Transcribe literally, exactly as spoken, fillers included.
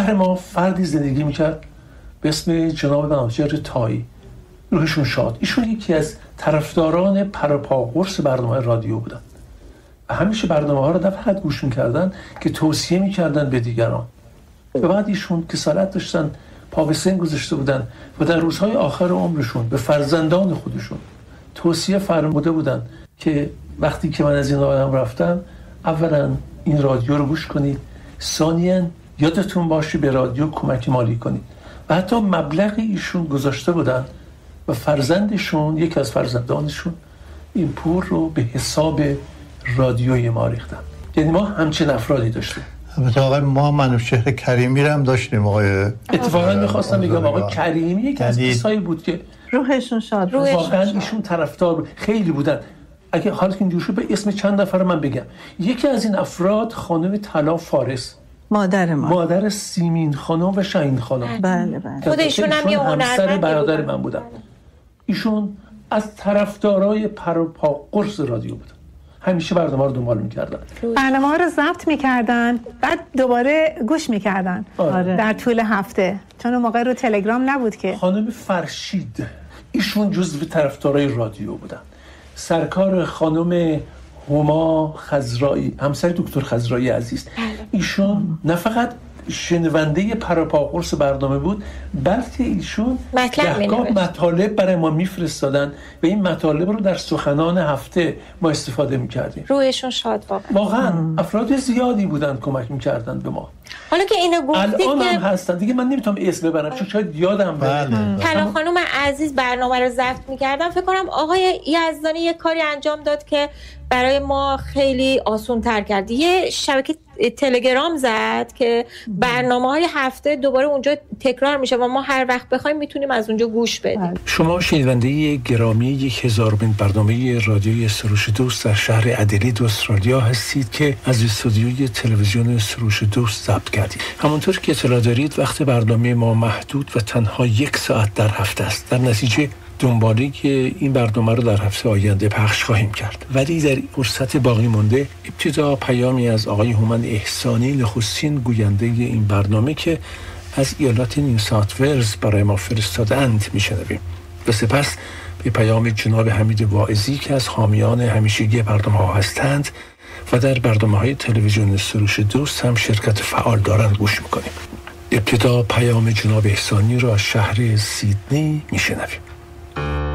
شهر ما فردی زندگی میکرد به اسم جناب مناجر تایی، روحشون شاد. ایشون یکی از طرفداران پروپا قرص برنامه رادیو بودن و همیشه برنامه ها رو نه فقط گوش میکردن که توصیه میکردن به دیگران. و بعد ایشون کسالت داشتن، پا به سن گذاشته بودن و در روزهای آخر عمرشون به فرزندان خودشون توصیه فرموده بودن که وقتی که من از این عالم رفتم، اولا این رادیو رو گوش کنید، ثانیاً یادتون باشه به رادیو کمک مالی کنید. و حتی مبلغی ایشون گذاشته بودن و فرزندشون، یک از فرزندانشون، این پول رو به حساب رادیوی ما ریختن. یعنی ما همچین افرادی داشتیم. البته آقای ما منوچهر کریمی رو هم داشتیم. آقای اتفاقا میخواستم بگم آقای کریمی یک از کسایی بود که روحشون شاد، واقعا ایشون طرفدار بود. خیلی بودن. اگه حالا که اینجوری شد به اسم چند نفر من بگم. یکی از این افراد خانم طلا فارس، مادر ما، مادر سیمین خانم و شاهین خانم. بله بله. خود ایشون هم یه همسر برادر من بودن. ایشون از طرفدارای پروپا قرص رادیو بودن. همیشه برنامه رو دنبال می‌کردن. برنامه رو ضبط می‌کردن، بعد دوباره گوش می‌کردن. آره. در طول هفته. چون اون موقع رو تلگرام نبود که. خانم فرشید ایشون جزو طرفدارای رادیو بودن. سرکار خانم هما خضرایی، همسر دکتر خضرایی عزیز، ایشون نه فقط شنونده پروپا قرص برنامه بود، بلکه ایشون گهگاه مطالب برای ما میفرستادن و این مطالب رو در سخنان هفته ما استفاده میکردیم. روحشون شاد واقعا. واقعا افراد زیادی بودن کمک میکردن به ما. حالا که اینو گفتی الان که هم هستن دیگه، من نمیتونم اسم ببرم چون شاید یادم بره. طلا خانم عزیز برنامه رو ضبط میکردن. فکر کنم آقای یزدانی یه کاری انجام داد که برای ما خیلی آسون تر کرد. یه شبکه تلگرام زد که برنامه های هفته دوباره اونجا تکرار میشه و ما هر وقت بخوایم میتونیم از اونجا گوش بدیم. شما شنونده گرامی یک هزارمین برنامه رادیوی سروش دوست در شهر ادلید استرالیا هستید که از استودیوی تلویزیون سروش دوست ضبط کردید. همونطور که اطلاع دارید وقت برنامه ما محدود و تنها یک ساعت در هفته است. در نتیجه دنباله که این برنامه رو در هفته آینده پخش خواهیم کرد. ولی در فرصت باقی مونده ابتدا پیامی از آقای هومن احسانی، نخستین گوینده این برنامه که از ایالات نیو ساوت ولز برای ما فرستادند میشنویم و سپس به پیام جناب حمید واعظی که از حامیان همیشگی برنامه ها هستند و در برنامه های تلویزیون سروش دوست هم شرکت فعال دارند گوش میکنیم. ابتدا پیام جناب احسانی را از شهر سیدنی میشنویم.